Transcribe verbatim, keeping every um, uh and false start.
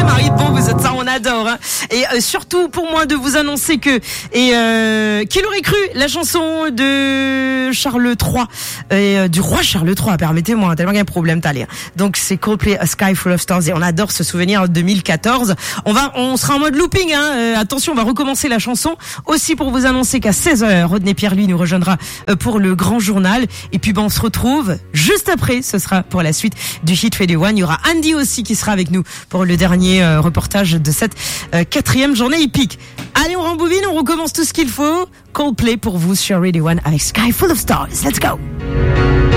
vrai, Marie, bon, vous êtes ça, on adore. Hein. Et euh, surtout pour moi de vous annoncer que et euh, qui l'aurait cru, la chanson de Charles trois et euh, du roi Charles trois, permettez-moi, tellement qu'il y a un problème, t'as l'air. Donc c'est Coldplay, A Sky Full of Stars, et on adore ce souvenir deux mille quatorze. On va, on sera en mode looping. Hein. Euh, attention, on va recommencer la chanson aussi pour vous annoncer qu'à seize heures, Rodney Pierre lui nous rejoindra euh, pour le grand journal. Et puis ben on se retrouve juste après. Ce sera pour la suite du Hit Radio One. Il y aura Andy aussi qui sera avec nous pour le dernier euh, reportage de cette euh, quatrième journée hippique. Allez, on rembobine, on recommence tout ce qu'il faut. Coldplay pour vous sur Radio One avec Sky Full of Stars. Let's go.